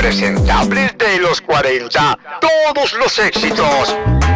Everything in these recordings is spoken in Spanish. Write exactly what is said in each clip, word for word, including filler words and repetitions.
impresentables de los cuarenta. Todos los éxitos.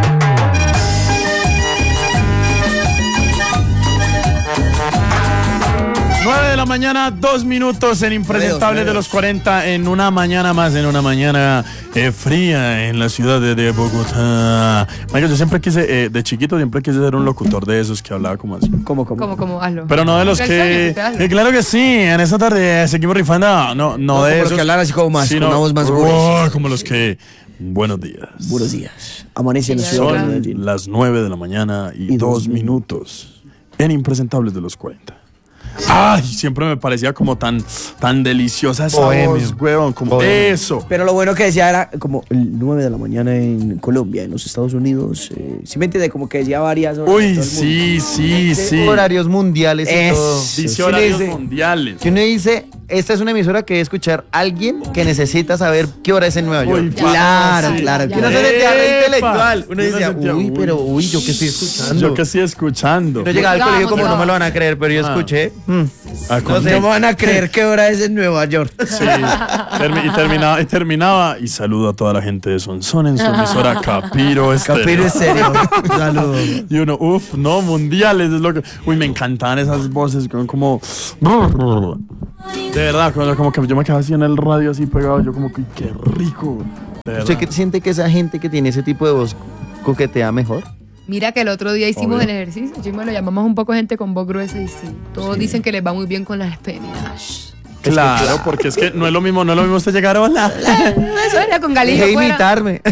nueve de la mañana, dos minutos en Impresentables de los cuarenta, en una mañana más, en una mañana eh, fría en la ciudad de, de Bogotá. Michael, yo siempre quise, eh, de chiquito, siempre quise ser un locutor de esos que hablaba como así. ¿Cómo, cómo? Como, como, hazlo. Pero no de los que... Eh, claro que sí, en esta tarde seguimos rifando, no, no, No, de como esos. los que hablan así como más, sino, con una voz más oh, gruesa. como los que... Buenos días. Buenos días. Amanece en la ciudad de Son Medellín. las nueve de la mañana y, Y dos dos minutos en Impresentables de los cuarenta. Ay, siempre me parecía como tan, tan deliciosa esa Bohemio. voz, huevón, como Bohemio. eso. Pero lo bueno que decía era como el nueve de la mañana en Colombia, en los Estados Unidos. Eh, ¿Sí me entiende? Como que decía varias horas. Uy, todo el mundo. sí, sí, sí. Horarios mundiales y Eso. todo. Dice Sí, horarios dice- mundiales. Que uno dice, esta es una emisora que debe escuchar a alguien que necesita saber qué hora es en Nueva York. Uy, Claro, sí. claro. Ya. Que uno claro. se sentía re Epa. intelectual. Uno Uno decía, sentía, uy, uy. pero uy, yo que estoy escuchando. Yo que estoy escuchando. Yo llegaba al Vamos, colegio como vamos. no me lo van a creer, pero yo Ah. escuché. mm, Ah, No con- se me van a creer qué hora es en Nueva York. Sí, termi- y, terminaba, y terminaba y saludo a toda la gente de Sonsón en su emisora Capiro Estéreo. Capiro es serio. Saludos. Y uno, uff, no, mundiales, es lo que... Uy, me encantaban esas voces, como... como- de verdad, como, como que yo me quedaba así en el radio, así pegado, yo como que, qué rico. De verdad. ¿Usted qué siente que esa gente que tiene ese tipo de voz coquetea mejor? Mira que el otro día hicimos Obvio. el ejercicio, chimo, lo llamamos un poco gente con voz gruesa y sí. Todos dicen que les va muy bien con las peninas. Claro, porque es que no es lo mismo, no es lo mismo usted llegar, hola. Eso era con Galillo Deje fuera. imitarme.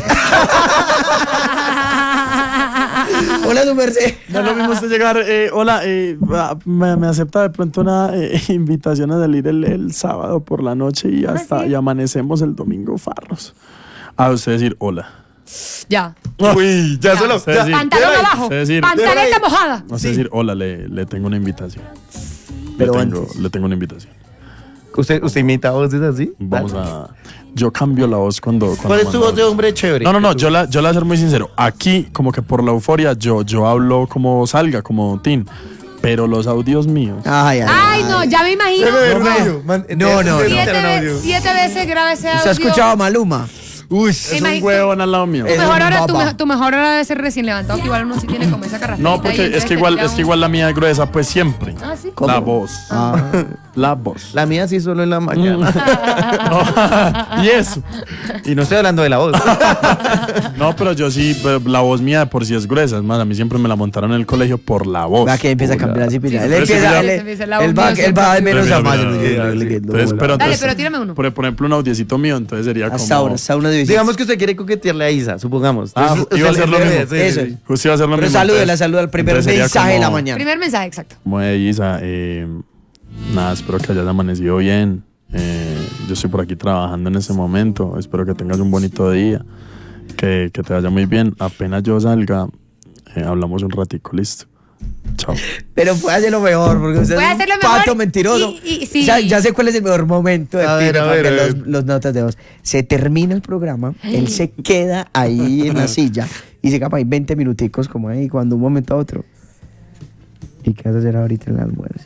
Hola, su merced. No es lo mismo usted llegar, eh, hola, eh, ah, me, me acepta de pronto una eh, invitación a salir el, el sábado por la noche y hasta y amanecemos el domingo farros. A usted decir hola. Ya. Uy, ya se lo. Usted ya. decir, Pantalón abajo. usted decir, Pantaleta mojada. usted decir hola, le, le tengo una invitación. Pero le, tengo, antes. le tengo una invitación. ¿Usted, usted imita voces así? Vamos a... Yo cambio la voz cuando... cuando ¿Cuál es tu mando- voz de hombre chévere? No, no, no, yo la, yo la voy a ser muy sincero. Aquí, como que por la euforia, yo, yo hablo como salga, como Tin. Pero los audios míos... Ay, ay, Ay, no, ya me imagino. No, no, no. Siete, ve- siete veces graba ese audio. ¿Usted ha escuchado a Maluma? Uy, es un Imagínate. huevón al lado mío. Tu Es mejor, un hora, tu, baba. me- tu mejor hora debe ser recién levantado, que igual uno sí tiene como esa carrasquita. No, porque es que igual, es que igual la mía es gruesa, pues siempre. Ah, sí. ¿Cómo? La voz. Ah. La voz. La mía sí solo en la mañana. No, y eso. Y no estoy hablando de la voz. No, pero yo sí, pero la voz mía de por sí es gruesa. Es más, a mí siempre me la montaron en el colegio por la voz. Va que empieza a cambiar así, pilla. Sí, Él sí, empieza, sí, él, sí, él, sí, sí, la él voz va, mío él va de siempre- menos Mira, a más. mira, mira, Entonces, Entonces, pero Dale, entonces, pero tírame uno. Por, por ejemplo, un audiecito mío, entonces sería como... Hasta ahora, hasta una división. Digamos que usted quiere coquetearle a Isa, supongamos. Ah, Entonces, iba a usted hacer le- lo le- mismo. sí, sí, Eso. sí. Justo iba a hacer lo Pero mismo. salúdela, entonces- saluda al primer entonces sería mensaje de la como- mañana. Primer mensaje, exacto. Como de Isa, eh, nada, espero que hayas amanecido bien. Eh, yo estoy por aquí trabajando en ese momento. Espero que tengas un bonito día. Que, que te vaya muy bien. Apenas yo salga, eh, hablamos un ratico, listo. Chao. Pero puede hacerlo mejor, porque usted Puede es un hacerlo mejor pato mentiroso. y- y- sí. ya, ya sé cuál es el mejor momento de A ver, Pipe a para ver, que a los, ver. los notas de voz. Se termina el programa, él se queda ahí en la silla y se queda ahí veinte minuticos como ahí, cuando un momento a otro. ¿Y qué vas a hacer ahorita en el almuerzo?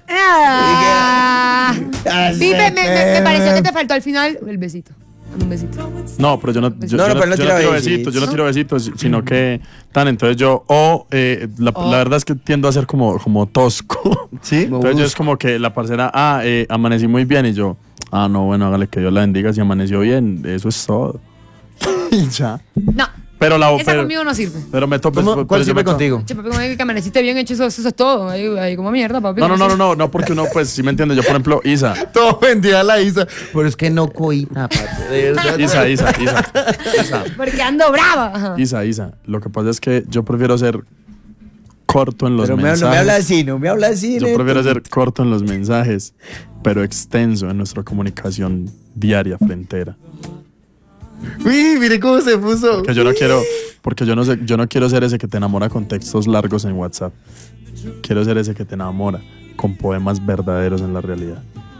Ah. Así Pipe, me, me- me que- pareció que te faltó al final el besito. Un besito. No, pero yo no, yo, No, no, yo pero no yo tira tiro besitos. besitos, yo no tiro besitos, sino que tan, entonces yo, o eh, la, Oh. la verdad es que tiendo a ser como, como tosco. ¿Sí? Entonces yo es como que la parcera, ah, eh, amanecí muy bien, y yo, ah, no, bueno, hágale que Dios la bendiga, si amaneció bien, eso es todo. Y ya. No, Pero la esa pero, conmigo no sirve. pero me topo. ¿Cómo- pero ¿Cuál yo sirve me to- contigo? Che, papi, como que amaneciste bien hecho, eso, eso es todo. Ahí, ahí como mierda, papi. No, no, no, ¿cómo no, así? no, no, porque uno, pues, sí me entiende. Yo, por ejemplo, Isa, Todo vendía a la Isa. Pero es que no coína, parce. De verdad. Isa, Isa, Isa, Isa, Porque ando brava. Ajá. Isa, Isa. Lo que pasa es que yo prefiero ser corto en los Pero me, mensajes. no me habla así, no me habla así. Yo Neto. prefiero ser corto en los mensajes, pero extenso en nuestra comunicación diaria frentera. Uy, mire cómo se puso. Que yo no quiero, porque yo no sé, yo no quiero ser ese que te enamora con textos largos en WhatsApp. Quiero ser ese que te enamora con poemas verdaderos en la realidad.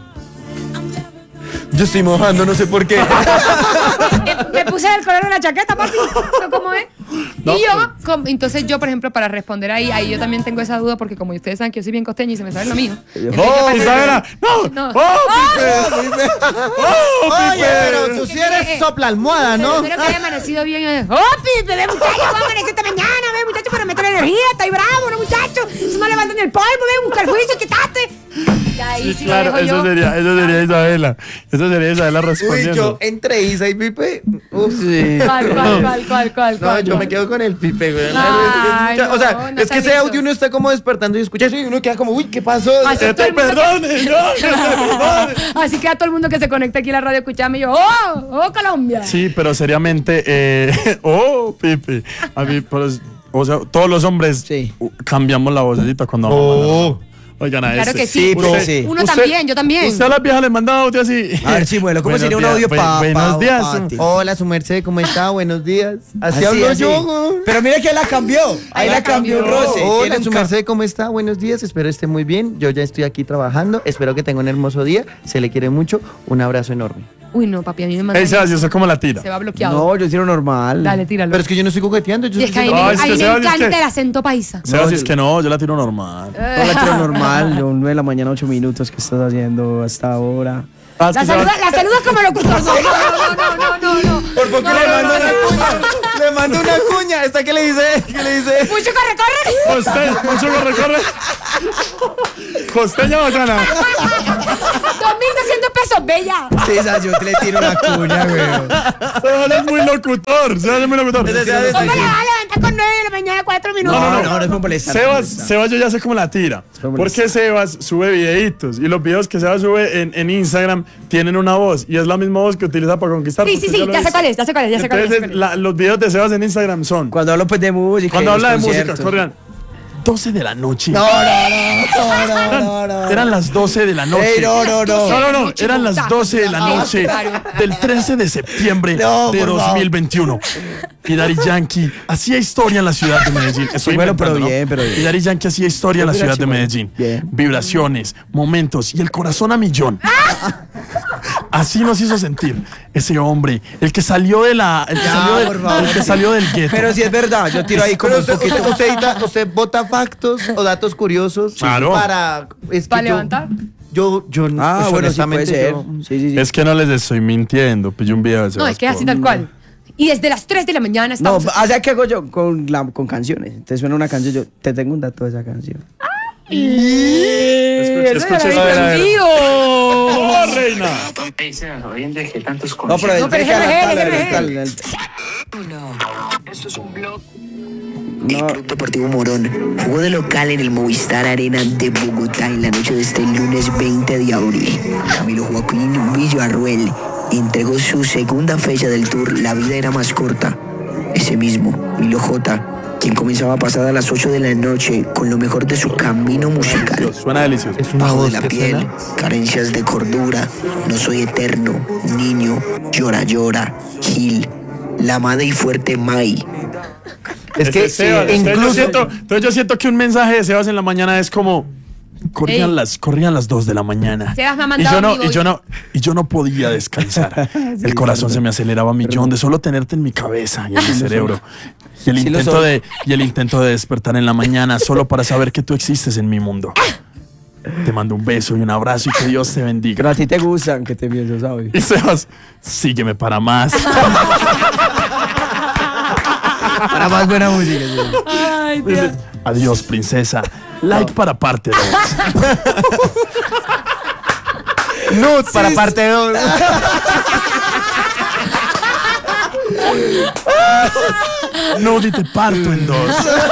Yo estoy mojando, no sé por qué. Eh, Me puse el color de la chaqueta, papi. ¿Eso cómo es? No, y yo, com- entonces yo, por ejemplo, para responder ahí, ahí yo también tengo esa duda porque como ustedes saben que yo soy bien costeña y se me sabe lo mío. Entonces, yo ¡Oh, para- Isabela! ¡No! No. ¡Oh, Pipe! ¡Oh, Oye, Pipe! pero tú sí eres Eh, sopla almohada, ¿no? Espero que haya amanecido bien. ¡Oh, Pipe, ve, muchacho! ¡Va a amanecer esta mañana! ¡Ve, muchacho, pero mete la energía! ¡Estoy bravo, no, muchacho! ¡Se me levanta ni el polvo! ¡Ve, busca el juicio! ¡Quítate! Y ahí Sí, sí claro, lo dejo eso yo. sería, eso sería Isabela. Eso sería Isabela Uy, respondiendo. yo entre Isa y Pipe. Uf. Sí. ¿Cuál, cuál, cuál, cuál, cuál? No, cuál, yo me cuál? quedo con el Pipe, güey. Ay, o sea, no, no es te que ese aviso. audio uno está como despertando y escucha eso y uno queda como, uy, ¿qué pasó? Así Que todo te el mundo que- perdone, no, que te perdone. Así que a todo el mundo que se conecta aquí a la radio escuchame y yo, ¡oh! ¡Oh, Colombia! Sí, pero seriamente, eh, oh, Pipe. A mí, pues, o sea, todos los hombres Sí. uh, cambiamos la vocecita cuando vamos a Oh. mandar. Oigan a Claro ese. que sí. Sí, pero sí. Uno también, yo también. Usted a las viejas les manda audio así. A ver, Chimuelo, ¿cómo Buenos sería un días, audio bu- pa- Buenos pa- días. Pati? Hola, su merced, ¿cómo está? Buenos días. Así, Así, hablo así. yo, güey. Pero mira que la cambió. Ahí la la cambió cambió. Rose. Hola, Tiene un su ca- merced, ¿cómo está? Buenos días, espero esté muy bien. Yo ya estoy aquí trabajando. Espero que tenga un hermoso día. Se le quiere mucho. Un abrazo enorme. Uy, no, papi, a mí me manda. Ey, Sebas, ¿y usted cómo la tira? Se va bloqueado. No, yo tiro normal. Dale, tíralo. Pero es que yo no estoy coqueteando. Yo y es que a mí estoy me, No, es a que mí me Sebas, es encanta que- el acento paisa. Sebas, yo- es que no, yo la tiro normal. No la tiro normal. Yo nueve de la mañana, ocho minutos. ¿Qué estás haciendo hasta ahora? Ah, es La que saluda, Sebas- la saluda como locutor. No, no, no, no, no, no, no. Por poco No, le no, mando no, una no, cuña. Le mando una cuña. ¿Esta qué le dice? ¿Qué le dice? Mucho corre, corre. Usted, mucho corre, corre. Costeña bacana. dos mil doscientos pesos, bella. Sí, esa, yo te le tiro la cuña, güey. Sebas es muy locutor. Sebas es muy locutor. Ese Sebas es- ¿Cómo le vas a levantar con nueve de la mañana, cuatro minutos? No, no, No, no. no, no es por molestar. Sebas, Sebas yo ya sé cómo la tira. por molestar. Porque Sebas sube videitos y los videos que Sebas sube en, en Instagram tienen una voz y es la misma voz que utiliza para conquistar. Sí, sí, Usted sí, lo ya sé dice. cuál es, ya sé cuál es, ya sé cuál es. ya sé Entonces cuál es. la- los videos de Sebas en Instagram son Cuando hablo pues de música. cuando y los habla de música, conciertos. corrían doce de la noche. No, no, no, no, no, no, no. Eran las doce de la noche. Ey, no, no, no. No, no, no, Noche, eran las puta. doce de la Ah, noche claro. del trece de septiembre No, de por favor. dos mil veintiuno. Y Daddy Yankee hacía historia en la ciudad de Medellín. Estoy bueno, pero inventando, ¿no? bien, pero bien. Y Daddy Yankee hacía historia en la Mira, ciudad de chico. Medellín. Bien. Vibraciones, momentos y el corazón a millón. Así nos hizo sentir ese hombre, el que salió de la, el que, Ya, salió, de- por favor. el que salió del gueto. Pero si es verdad, yo tiro ahí como Pero un usted, poquito. usted, usted, edita- usted bota factos o datos curiosos Claro. para... Es que ¿Para yo- levantar? Yo, yo, Ah, pues, bueno, sí puede honestamente, ser. yo- Sí, sí, sí. Es que no les estoy mintiendo, pillé un video de No, Sebas es que es así por- tal cual. Y desde las tres de la mañana No, estamos. o sea, ¿qué hago yo con, la, con canciones? Te suena una canción, yo te tengo un dato de esa canción. Escuche, Eso escuche, era a ver, a ver. divertido. ¡Oh, reina! No, pero No, pero es es R G, que es El No, Club Deportivo Morón jugó de local en el Movistar Arena de Bogotá en la noche de este lunes veinte de abril. Camilo Joaquín Villarruel entregó su segunda fecha del Tour La Vida Era Más Corta. Ese mismo, Milo J, quien comenzaba pasada a las ocho de la noche con lo mejor de su camino musical. Suena delicioso. Es una Bajo voz de la que piel, suena. carencias de cordura, no soy eterno, niño, llora, llora, Gil, la amada y fuerte Mai. Es que Ese Sebas, sí, entonces yo incluso... siento, entonces yo siento que un mensaje de Sebas en la mañana es como corrían Ey. las corrían las dos de la mañana. Sebas me ha y mandado yo no un vivo y yo y- no y yo no podía descansar. El corazón se me aceleraba a millón de solo tenerte en mi cabeza y en mi cerebro. Y el Sí lo intento soy. de y el intento de despertar en la mañana solo para saber que tú existes en mi mundo. Te mando un beso y un abrazo y que Dios te pero bendiga. a ti te gustan que te pienso, ¿sabes? Y Sebas, sígueme para más. Para más buena música. Sí. Ay, Dios. Adiós, princesa. Like para parte dos. Nude para parte dos. No, y te parto en dos.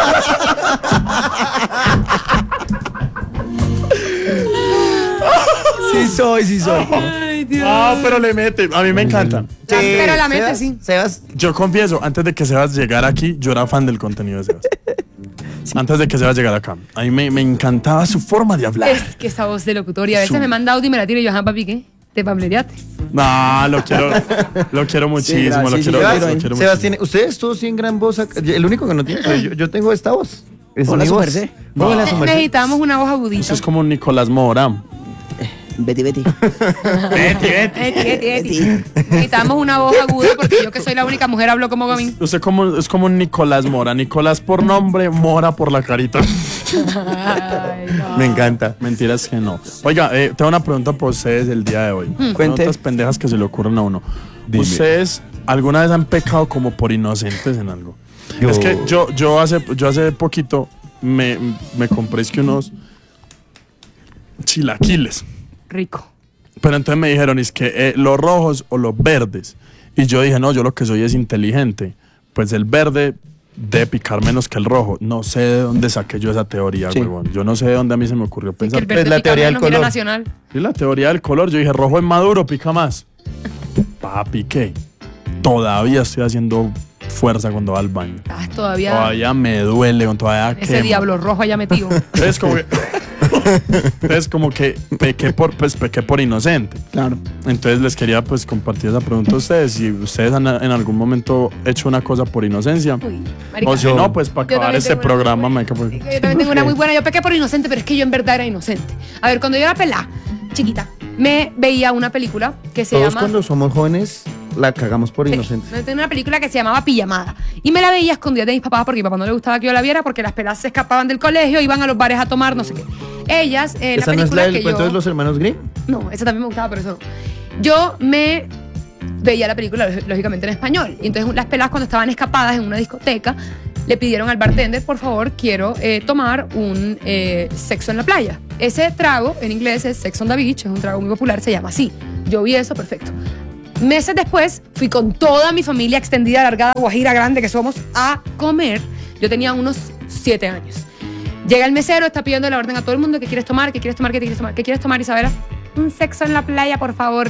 Sí soy, sí soy. Ay, Dios. Ah, pero le mete. A mí me encanta. La- pero la mete, Sebas, sí. Sebas, Yo confieso, antes de que Sebas llegara aquí, yo era fan del contenido de Sebas. Antes de que Sebas llegara acá. A mí me, me encantaba su forma de hablar. Es que esa voz de locutor y a veces Su- me manda audio y me la tiro y yo, ajá, papi, ¿qué? Te pablereaste. No, lo quiero, lo quiero muchísimo, gracias, lo sí, quiero, yo lo quiero ahí. quiero Sebas muchísimo. tiene, ustedes todos tienen gran voz. acá. El único que no tiene, soy yo, yo tengo esta voz. Es Hola, mi su voz. merced. Hola, su merced. Necesitamos una voz agudita. Eso es como un Nicolás Mora. Betty, Betty. Betty, Betty. Eti, eti, eti. Necesitamos una voz aguda porque yo que soy la única mujer hablo como Gomín. Usted como, es como un Nicolás Mora. Nicolás por nombre, Mora por la carita. Ay, no. Me encanta. Mentiras que no. Oiga, eh, tengo una pregunta para ustedes el día de hoy. Cuente. Preguntas pendejas que se le ocurren a uno. Dime. ¿Ustedes alguna vez han pecado como por inocentes en algo? Yo- Es que yo, yo, hace, yo hace poquito me, me compré es que unos chilaquiles. Rico. Pero entonces me dijeron, es que eh, los rojos o los verdes. Y yo dije, no, yo lo que soy es inteligente. Pues el verde debe picar menos que el rojo. No sé de dónde saqué yo esa teoría, Sí. huevón. Yo no sé de dónde a mí se me ocurrió Que pensar. el verde Es la pica teoría del menos, mira color. Nacional. Sí, la teoría del color. Yo dije, rojo es maduro, pica más. Papi, ¿qué? Todavía estoy haciendo fuerza cuando va al baño. Ah, todavía Todavía me duele, con todavía ese quemo. diablo rojo allá metido. Es como que... es como que pequé por, pues, pequé por inocente. Claro. Entonces les quería pues compartir esa pregunta a ustedes. Si ustedes han en algún momento hecho una cosa por inocencia. Uy, marica. O si no, pues para Yo acabar también este tengo una programa, muy marica, pues. buena. Yo también tengo una muy buena. Yo pequé por inocente, pero es que yo en verdad era inocente. A ver, cuando yo era pelada, chiquita, me veía una película que se Todos llama... cuando somos jóvenes la cagamos por inocentes. Sí, tenía una película que se llamaba Pijamada. Y me la veía escondida de mis papás porque a mi papá no le gustaba que yo la viera porque las peladas se escapaban del colegio, iban a los bares a tomar, no sé qué. Ellas, eh, la ¿Esa no es película la del que cuento yo... de los hermanos Grimm? No, esa también me gustaba, pero eso no. Yo me veía la película, lógicamente, en español. Y entonces las peladas cuando estaban escapadas en una discoteca, le pidieron al bartender, por favor, quiero eh, tomar un eh, sexo en la playa. Ese trago, en inglés, es Sex on the Beach, es un trago muy popular, se llama así. Yo vi eso, perfecto. Meses después, fui con toda mi familia extendida, alargada, guajira, grande que somos, a comer. Yo tenía unos siete años. Llega el mesero, está pidiendo la orden a todo el mundo. ¿Qué quieres tomar? ¿Qué quieres tomar? ¿Qué quieres tomar? ¿Qué quieres tomar, Isabela? Un sexo en la playa, por favor.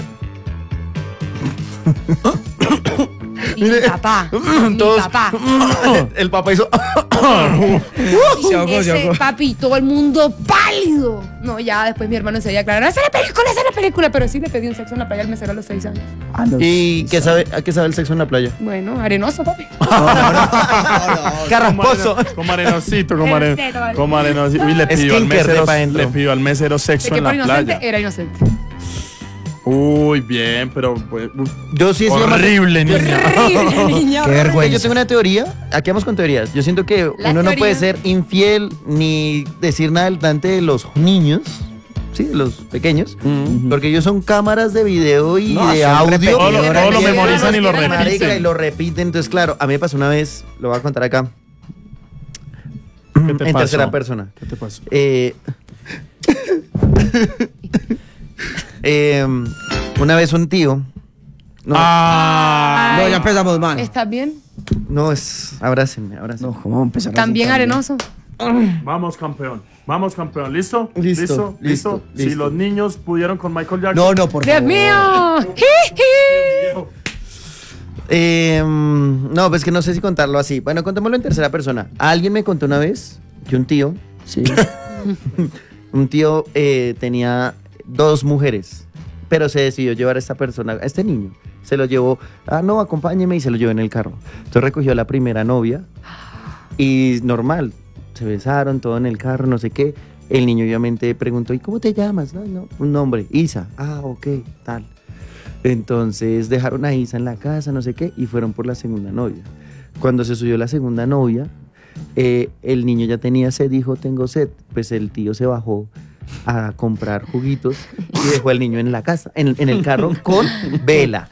Y mi papá, mi Todos- papá. El papá hizo. Y Se ahogó, se ese ahogó. papi, todo el mundo pálido. No, ya después mi hermano se dio a aclarar. Esa es la película, esa es la película. Pero sí le pedí un sexo en la playa al mesero a los seis años. A los- ¿Y qué sabe, a qué sabe el sexo en la playa? Bueno, arenoso, papi. Carrasposo. Como arenosito, como, aren, Ese, todo. como arenosito. Uy, le Es pidió al Kinker de mesero, pa' dentro. le pidió al mesero De sexo que en por la inocente playa. era inocente. Uy, bien, pero pues, uy, Yo sí he sido más- horrible, niña. Horrible, niña. Qué Yo vergüenza. tengo una teoría, aquí vamos con teorías. Yo siento que La uno no teoría. puede ser infiel ni decir nada delante de los niños, sí, de los pequeños, porque ellos son cámaras de video y No, de son audio. repetidores. Todo lo- todo lo memorizan y lo Marica, repiten. y lo repiten. Entonces, claro, a mí me pasó una vez, lo voy a contar acá, ¿Qué te en pasó? tercera persona. ¿Qué te pasó? Eh, eh, una vez un tío. No, Ah, No, ya empezamos mal. ¿Estás bien? no es. Abrácenme, abrácenme. No, ¿cómo vamos a empezar así ¿También arenoso? vamos campeón, vamos campeón, ¿listo? Listo, ¿Listo? listo, Si listo. los niños pudieron con Michael Jackson. No, no, por ¡Dios favor. mío! ¡Ji, Eh, no, pues que no sé si contarlo así. Bueno, contémoslo en tercera persona. Alguien me contó una vez que un tío, Sí. un tío eh, tenía dos mujeres, pero se decidió llevar a esta persona, a este niño. Se lo llevó, ah, no, acompáñeme, y se lo llevó en el carro. Entonces recogió a la primera novia y normal, se besaron todo en el carro, no sé qué. El niño obviamente preguntó, ¿y cómo te llamas? No, no, un nombre, Isa. Ah, ok, tal. Entonces dejaron a Isa en la casa, no sé qué, y fueron por la segunda novia. Cuando se subió la segunda novia, eh, el niño ya tenía sed, dijo, tengo sed. Pues el tío se bajó a comprar juguitos y dejó al niño en la casa, en, en el carro con Vela.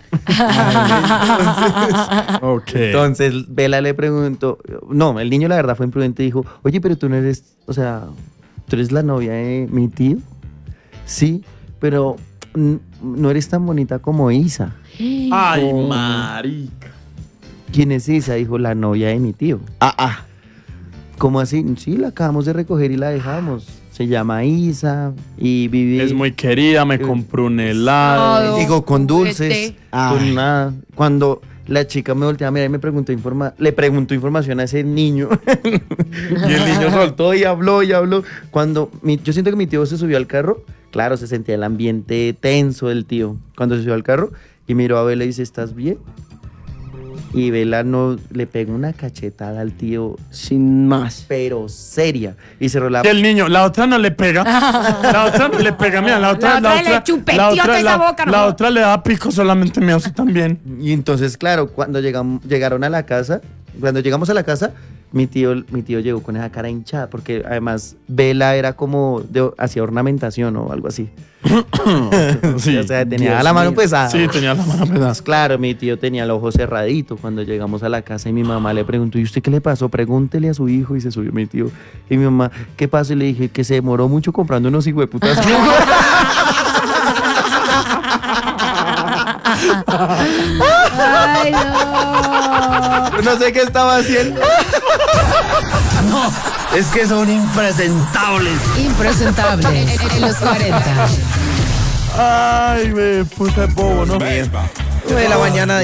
Ok. Entonces Vela le preguntó, no, el niño la verdad fue imprudente y dijo, oye, pero tú no eres, o sea, tú eres la novia de mi tío. Sí, pero mm, no eres tan bonita como Isa. Ay, Oh. marica. ¿Quién es Isa? Dijo, la novia de mi tío. Ah, ah. ¿Cómo así? Sí, la acabamos de recoger y la dejamos. Se llama Isa y vive... Es muy querida, me compró un helado. No. Digo, con dulces, Vete. con nada. Cuando la chica me voltea a mirar y me preguntó informa le preguntó información a ese niño. Y el niño soltó y habló y habló. Cuando mi- yo siento que mi tío se subió al carro, claro, se sentía el ambiente tenso del tío. Cuando se subió al carro y miró a Vela y dice, ¿estás bien? Y Vela no le pegó una cachetada al tío, Sin más. pero seria. Y cerró la... El niño, la otra no le pega. La otra no le pega, mira, la otra, La otra le chupeteó toda esa la, boca, no la jodas. otra le da pico solamente mío, sí también. Y entonces, claro, cuando llegamos, llegaron a la casa, cuando llegamos a la casa, Mi tío, mi tío llegó con esa cara hinchada, porque además Vela era como de, hacía ornamentación o algo así. Sí. O sea, tenía Dios la mano mío. pesada. Sí, tenía la mano pesada. Pues claro, mi tío tenía el ojo cerradito cuando llegamos a la casa y mi mamá le preguntó, ¿y usted qué le pasó? Pregúntele a su hijo. Y se subió mi tío. Y mi mamá, ¿qué pasó? Y le dije que se demoró mucho comprando unos hijueputas. Ay, no. No sé qué estaba haciendo. Es que son impresentables. Impresentable en, en los cuarenta. Ay, me puta bobo, ¿no? nueve de la mañana.